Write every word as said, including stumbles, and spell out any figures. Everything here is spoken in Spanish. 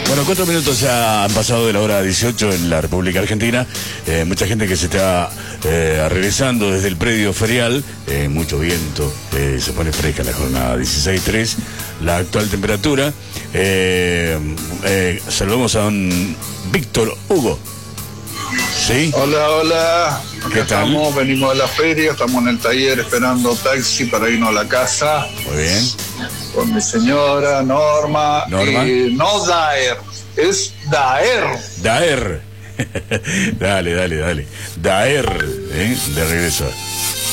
Bueno, cuatro minutos ya han pasado de la hora dieciocho en la República Argentina. Eh, mucha gente que se está eh, regresando desde el predio ferial. Eh, mucho viento. Eh, se pone fresca la jornada. dieciséis tres. La actual temperatura. Eh, eh, saludamos a don Víctor Hugo. ¿Sí? Hola, hola. ¿Qué Acá tal? estamos, venimos de la feria, estamos en el taller esperando taxi para irnos a la casa. Muy bien. Con mi señora, Norma. Norma. Y no Daer, es Daer. Daer. Dale, dale, dale. Daer, ¿eh? De regreso.